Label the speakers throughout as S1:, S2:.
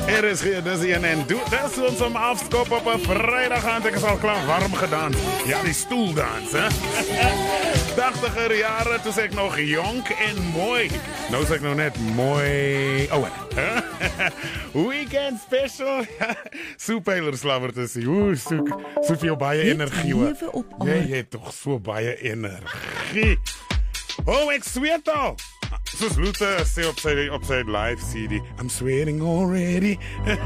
S1: Er is hier, dis een en doet dis ons om afskop op 'n Vrydag aand. Ek is al klaar warm gedans. Ja, die stoeldans, hè. 80er jare, toe ek nog jonk en mooi. Nou is ek nog net mooi ouer. Weekend special. Soepeiler slawer te sien. Oeh, soveel baie energie. Jy het toch so baie energie. Oh, ek sweet al. Soos Luther sê op sy live CD, I'm sweating already.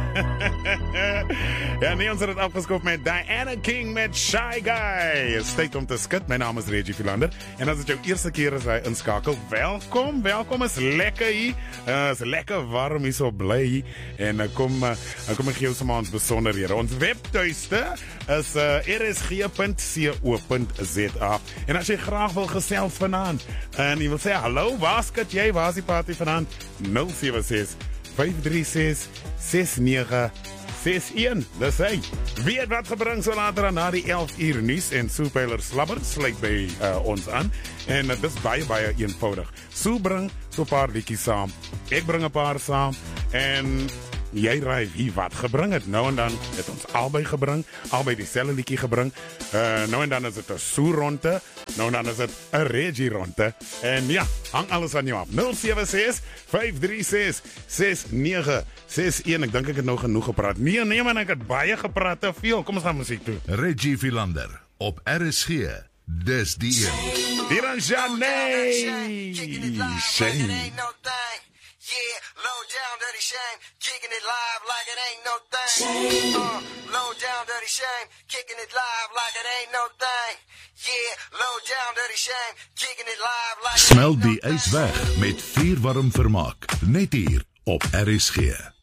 S1: Ja, nee, ons het het afgeskop met Diana King met Shy Guy. Is tyd om te skit. My naam is Reggie Philander. En as dit jou eerste keer is hy inskakel, welkom, is lekker hier. Is lekker warm hier, so bly hier. En kom ek gee jou sommer ons besonderhede. Ons webtuiste is rsg.co.za. En as jy graag wil gesels vanaand, en jy wil sê, hallo, waar skit jy? Waar is die party vanaand? 076-536-6961. Dis hy. Weet wat gebring so later na die 11 uur nuus en Soepeiler slabber sluit by ons aan. En dit is baie eenvoudig. Sue bring so 'n paar liedjies saam. Ek bring 'n paar saam. En jy raai wie wat gebring het. Nou en dan het ons albei gebring. Albei dieselfde liedjie gebring. Nou en dan is dit 'n Sue ronde. Nou en dan is dit 'n Reggie ronde. En ja, hang alles aan jou af. 076-536-6961. Ek dink ek het nou genoeg gepraat. Nee man, ek het baie gepraat te veel. Kom ons gaan musiek toe.
S2: Reggie Philander op RSG. Dis die een.
S1: Hier aan Janey. Shame.
S3: Yeah, low down, dirty shame, kicking it live like it ain't no thing. Low down, dirty shame, kicking it live like it ain't no thing. Yeah, low down, dirty shame, kicking it live like it ain't no thing.
S2: Smel die ys weg met vuurwarm vermaak, net hier op RSG.